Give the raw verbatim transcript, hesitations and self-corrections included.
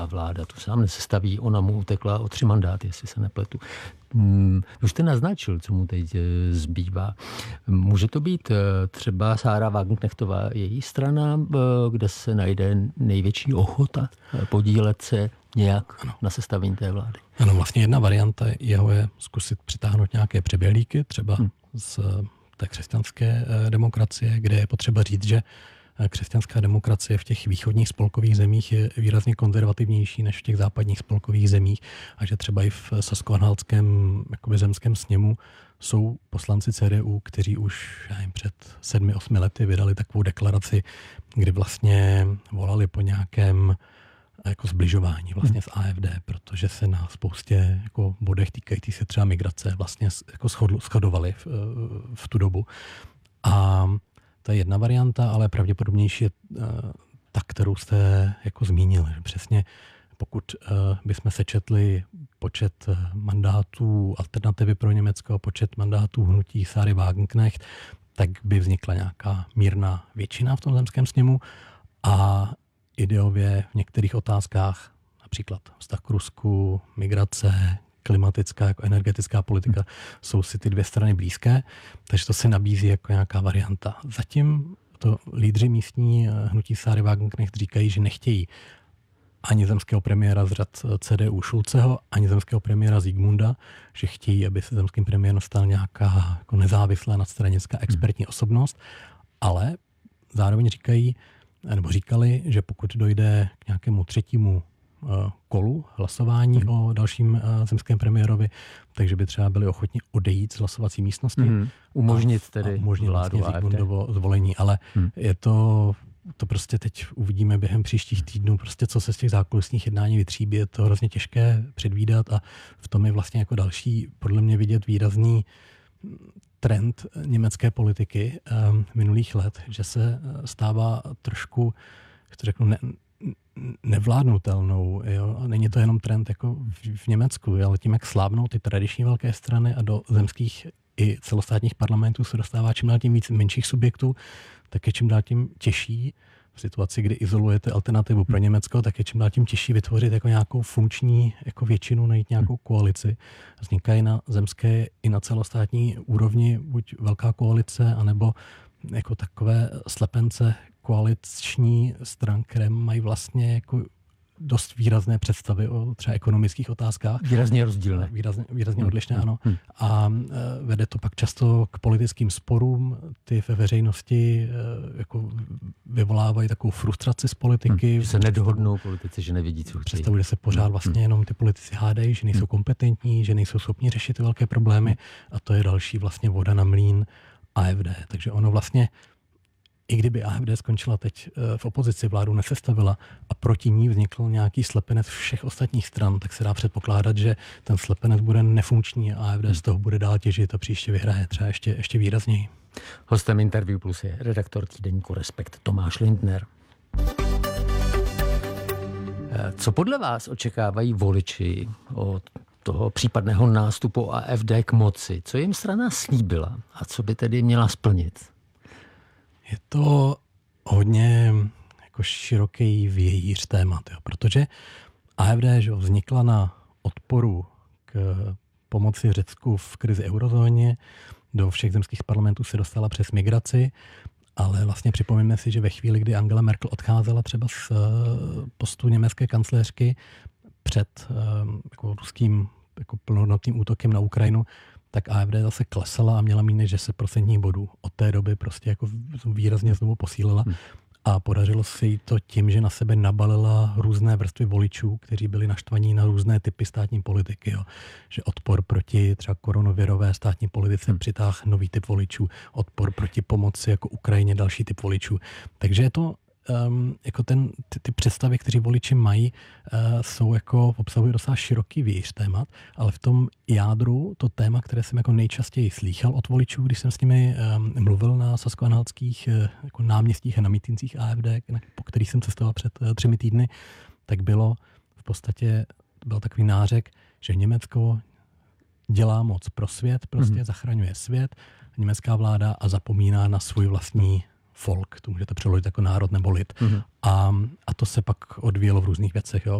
vláda tu sám nesestaví, ona mu utekla o tři mandáty, jestli se nepletu. Hmm, už jste naznačil, co mu teď zbývá. Může to být třeba Sára Wagenknechtová, její strana, kde se najde největší ochota podílet se nějak ano. na sestavení té vlády? Ano, vlastně jedna varianta jeho je zkusit přitáhnout nějaké přeběhlíky, třeba hmm. z té křesťanské demokracie, kde je potřeba říct, že křesťanská demokracie v těch východních spolkových zemích je výrazně konzervativnější než v těch západních spolkových zemích a že třeba i v sasko-anhaltském jakoby zemském sněmu jsou poslanci C D U, kteří už já jim před sedmi, osmi lety vydali takovou deklaraci, kdy vlastně volali po nějakém jako zbližování vlastně s A F D, protože se na spoustě jako bodech týkající se třeba migrace vlastně jako shodovali v, v tu dobu. A to je jedna varianta, ale pravděpodobnější je ta, kterou jste jako zmínil. Přesně pokud bychom sečetli počet mandátů Alternativy pro Německo, počet mandátů hnutí Sáry Wagenknecht, tak by vznikla nějaká mírná většina v tom zemském sněmu a ideově v některých otázkách, například vztah k Rusku, migrace, klimatická, jako energetická politika, jsou si ty dvě strany blízké, takže to se nabízí jako nějaká varianta. Zatím to lídři místní hnutí Sáry Wagenknecht říkají, že nechtějí ani zemského premiéra z řad C D U Schulzeho, ani zemského premiéra Siegmunda, že chtějí, aby se zemským premiérem stal nějaká jako nezávislá nadstranická expertní osobnost, ale zároveň říkají, nebo říkali, že pokud dojde k nějakému třetímu kolu hlasování mm. o dalším zemském premiérovi, takže by třeba byli ochotni odejít z hlasovací místnosti. Mm. Umožnit tedy a umožnit vládu vlastně Zikmundovo zvolení, ale mm. je to, to prostě teď uvidíme během příštích týdnů, prostě co se z těch zákulisních jednání vytříbí, je to hrozně těžké předvídat a v tom je vlastně jako další, podle mě vidět výrazný trend německé politiky um, minulých let, že se stává trošku, jak to řeknu, ne, nevládnutelnou. Jo? Není to jenom trend jako v, v Německu, ale tím, jak slábnou ty tradiční velké strany a do zemských i celostátních parlamentů se dostává čím dál tím víc menších subjektů, tak je čím dál tím těžší v situaci, kdy izolujete alternativu pro Německo, tak je čím dál tím těžší vytvořit jako nějakou funkční jako většinu, najít nějakou koalici. Vznikají na zemské i na celostátní úrovni buď velká koalice, anebo jako takové slepence koaliční stran, které mají vlastně jako dost výrazné představy o třeba ekonomických otázkách. Výrazně rozdílné. Výrazně, výrazně odlišné, ano. Hmm. A vede to pak často k politickým sporům. Ty ve veřejnosti jako vyvolávají takovou frustraci z politiky. Hmm. Že se nedohodnou politici, že nevidí, co chtějí. Představuje se pořád vlastně jenom ty politici hádají, že nejsou kompetentní, že nejsou schopni řešit ty velké problémy a to je další vlastně voda na mlýn A F D. Takže ono vlastně i kdyby A F D skončila teď v opozici, vládu nesestavila a proti ní vznikl nějaký slepenec všech ostatních stran, tak se dá předpokládat, že ten slepenec bude nefunkční a A F D z toho bude dál těžit a příště vyhraje třeba ještě, ještě výrazněji. Hostem Interview Plus je redaktor týdeníku Respekt Tomáš Lindner. Co podle vás očekávají voliči od toho případného nástupu A F D k moci? Co jim strana slíbila a co by tedy měla splnit? Je to hodně jako široký vějíř témat, jo, protože A F D že vznikla na odporu k pomoci Řecku v krizi eurozóně, do všech zemských parlamentů se dostala přes migraci, ale vlastně připomeňme si, že ve chvíli, kdy Angela Merkel odcházela třeba z postu německé kancléřky před jako ruským jako plnohodnotným útokem na Ukrajinu, tak A F D zase klesala a měla méně šest procentních bodů. Od té doby prostě jako výrazně znovu posílila a podařilo se jí to tím, že na sebe nabalila různé vrstvy voličů, kteří byli naštvaní na různé typy státní politiky. Jo. Že odpor proti třeba koronavirové státní politice hmm. přitáhl nový typ voličů, odpor proti pomoci jako Ukrajině další typ voličů. Takže je to Um, jako ten, ty, ty představy, které voliči mají, uh, jsou jako, obsahují docela široký vějíř témat, ale v tom jádru to téma, které jsem jako nejčastěji slýchal od voličů, když jsem s nimi um, mluvil na sasko-anhaltských uh, jako náměstích a na mítincích A F D, po kterých jsem cestoval před uh, třemi týdny, tak bylo v podstatě byl takový nářek, že Německo dělá moc pro svět, prostě mm-hmm. zachraňuje svět, německá vláda a zapomíná na svůj vlastní folk, to můžete přeložit jako národ nebo lid. Mm-hmm. A, a to se pak odvíjelo v různých věcech. Jo.